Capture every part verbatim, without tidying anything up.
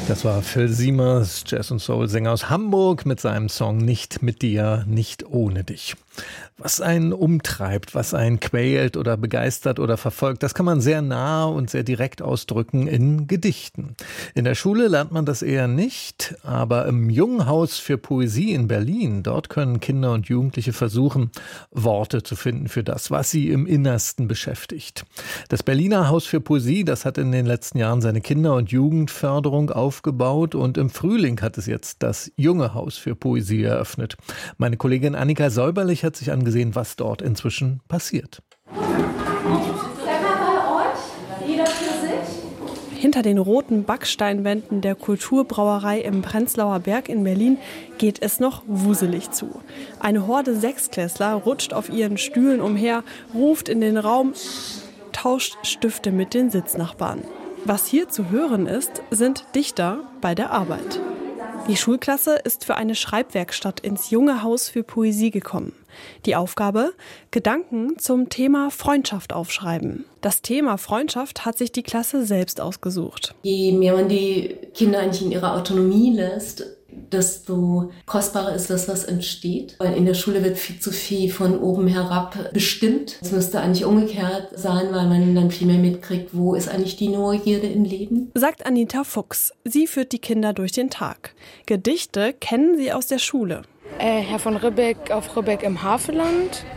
Das war Phil Siemers, Jazz- und Soul-Sänger aus Hamburg, mit seinem Song Nicht mit dir, nicht ohne dich. Was einen umtreibt, was einen quält oder begeistert oder verfolgt, das kann man sehr nah und sehr direkt ausdrücken in Gedichten. In der Schule lernt man das eher nicht, aber im Jungen Haus für Poesie in Berlin, dort können Kinder und Jugendliche versuchen, Worte zu finden für das, was sie im Innersten beschäftigt. Das Berliner Haus für Poesie, das hat in den letzten Jahren seine Kinder- und Jugendförderung aufgebaut und im Frühling hat es jetzt das Junge Haus für Poesie eröffnet. Meine Kollegin Annika Säuberlich hat sich angesehen, was dort inzwischen passiert. Hinter den roten Backsteinwänden der Kulturbrauerei im Prenzlauer Berg in Berlin geht es noch wuselig zu. Eine Horde Sechsklässler rutscht auf ihren Stühlen umher, ruft in den Raum, tauscht Stifte mit den Sitznachbarn. Was hier zu hören ist, sind Dichter bei der Arbeit. Die Schulklasse ist für eine Schreibwerkstatt ins Junge Haus für Poesie gekommen. Die Aufgabe? Gedanken zum Thema Freundschaft aufschreiben. Das Thema Freundschaft hat sich die Klasse selbst ausgesucht. Je mehr man die Kinder eigentlich in ihrer Autonomie lässt, desto kostbarer ist das, was entsteht. Weil in der Schule wird viel zu viel von oben herab bestimmt. Es müsste eigentlich umgekehrt sein, weil man dann viel mehr mitkriegt, wo ist eigentlich die Neugierde im Leben. Sagt Anita Fuchs. Sie führt die Kinder durch den Tag. Gedichte kennen sie aus der Schule. Äh, Herr von Ribbeck auf Ribbeck im Havelland,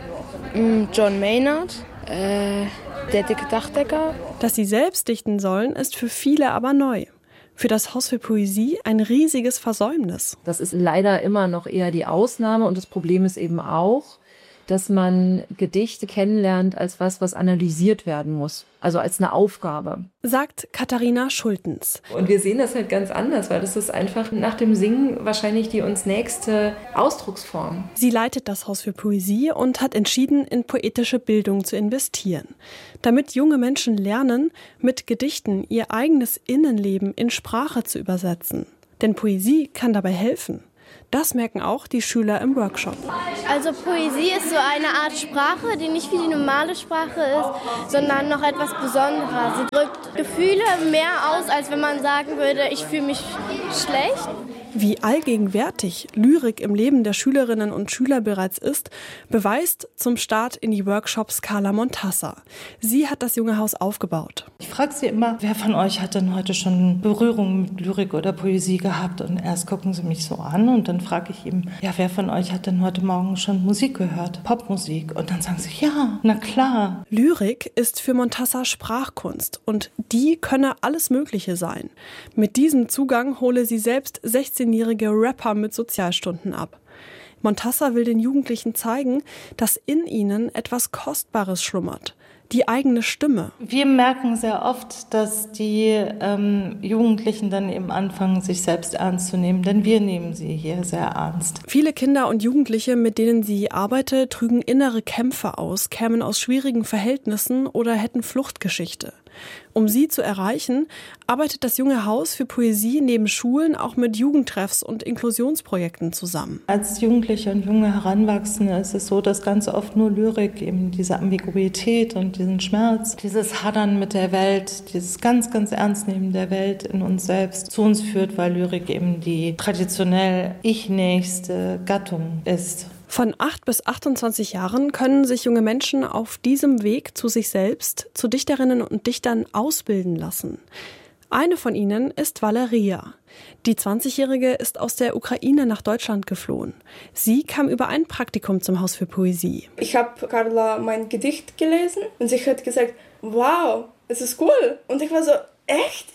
John Maynard, äh, der dicke Dachdecker. Dass sie selbst dichten sollen, ist für viele aber neu. Für das Haus für Poesie ein riesiges Versäumnis. Das ist leider immer noch eher die Ausnahme und das Problem ist eben auch, dass man Gedichte kennenlernt als was, was analysiert werden muss. Also als eine Aufgabe. Sagt Katharina Schultens. Und wir sehen das halt ganz anders, weil das ist einfach nach dem Singen wahrscheinlich die uns nächste Ausdrucksform. Sie leitet das Haus für Poesie und hat entschieden, in poetische Bildung zu investieren. Damit junge Menschen lernen, mit Gedichten ihr eigenes Innenleben in Sprache zu übersetzen. Denn Poesie kann dabei helfen. Das merken auch die Schüler im Workshop. Also Poesie ist so eine Art Sprache, die nicht wie die normale Sprache ist, sondern noch etwas Besonderes. Sie drückt Gefühle mehr aus, als wenn man sagen würde, ich fühle mich schlecht. Wie allgegenwärtig Lyrik im Leben der Schülerinnen und Schüler bereits ist, beweist zum Start in die Workshops Carla Montassa. Sie hat das Junge Haus aufgebaut. Ich frage sie immer, wer von euch hat denn heute schon Berührung mit Lyrik oder Poesie gehabt? Und erst gucken sie mich so an und dann frage ich ihm, ja, wer von euch hat denn heute Morgen schon Musik gehört? Popmusik? Und dann sagen sie, ja, na klar. Lyrik ist für Montassa Sprachkunst und die könne alles Mögliche sein. Mit diesem Zugang hole sie selbst sechzehnjährige Rapper mit Sozialstunden ab. Montassa will den Jugendlichen zeigen, dass in ihnen etwas Kostbares schlummert. Die eigene Stimme. Wir merken sehr oft, dass die ähm, Jugendlichen dann eben anfangen, sich selbst ernst zu nehmen, denn wir nehmen sie hier sehr ernst. Viele Kinder und Jugendliche, mit denen sie arbeitet, trügen innere Kämpfe aus, kämen aus schwierigen Verhältnissen oder hätten Fluchtgeschichte. Um sie zu erreichen, arbeitet das Junge Haus für Poesie neben Schulen auch mit Jugendtreffs und Inklusionsprojekten zusammen. Als Jugendliche und junge Heranwachsende ist es so, dass ganz oft nur Lyrik eben diese Ambiguität und diesen Schmerz, dieses Hadern mit der Welt, dieses ganz, ganz Ernstnehmen der Welt in uns selbst zu uns führt, weil Lyrik eben die traditionell ich-nächste Gattung ist. Von acht bis achtundzwanzig Jahren können sich junge Menschen auf diesem Weg zu sich selbst, zu Dichterinnen und Dichtern ausbilden lassen. Eine von ihnen ist Valeria. Die zwanzigjährige ist aus der Ukraine nach Deutschland geflohen. Sie kam über ein Praktikum zum Haus für Poesie. Ich habe Carla mein Gedicht gelesen und sie hat gesagt, wow, es ist cool. Und ich war so, echt?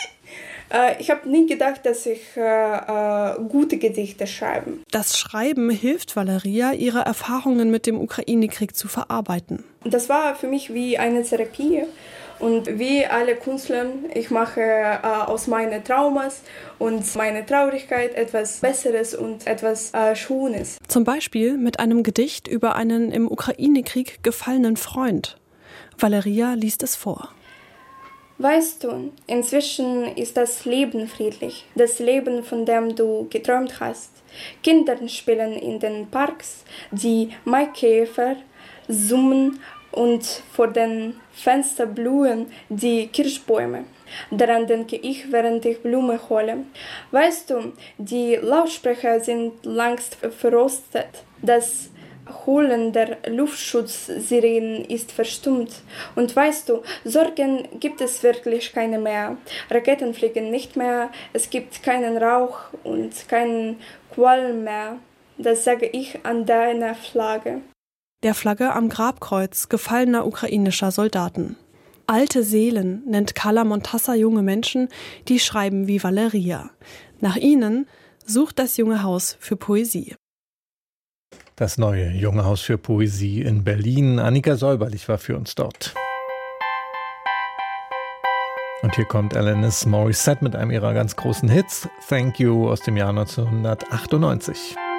Ich habe nie gedacht, dass ich äh, äh, gute Gedichte schreibe. Das Schreiben hilft Valeria, ihre Erfahrungen mit dem Ukraine-Krieg zu verarbeiten. Das war für mich wie eine Therapie. Und wie alle Künstler, ich mache äh, aus meinen Traumas und meiner Traurigkeit etwas Besseres und etwas äh, Schönes. Zum Beispiel mit einem Gedicht über einen im Ukraine-Krieg gefallenen Freund. Valeria liest es vor. Weißt du, inzwischen ist das Leben friedlich, das Leben, von dem du geträumt hast. Kinder spielen in den Parks, die Maikäfer summen und vor den Fenstern blühen die Kirschbäume. Daran denke ich, während ich Blume hole. Weißt du, die Lautsprecher sind längst verrostet. Das Holen der Luftschutzsirenen ist verstummt. Und weißt du, Sorgen gibt es wirklich keine mehr. Raketen fliegen nicht mehr, es gibt keinen Rauch und keinen Qualm mehr. Das sage ich an deiner Flagge. Der Flagge am Grabkreuz gefallener ukrainischer Soldaten. Alte Seelen nennt Carla Montassa junge Menschen, die schreiben wie Valeria. Nach ihnen sucht das Junge Haus für Poesie. Das neue Junge Haus für Poesie in Berlin. Annika Säuberlich war für uns dort. Und hier kommt Alanis Morissette mit einem ihrer ganz großen Hits, Thank You, aus dem Jahr neunzehnhundertachtundneunzig.